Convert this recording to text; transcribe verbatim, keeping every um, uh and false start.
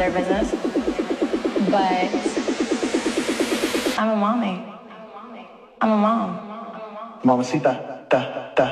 their business. But I'm a mommy. I'm a mom. Mamacita, ta, ta.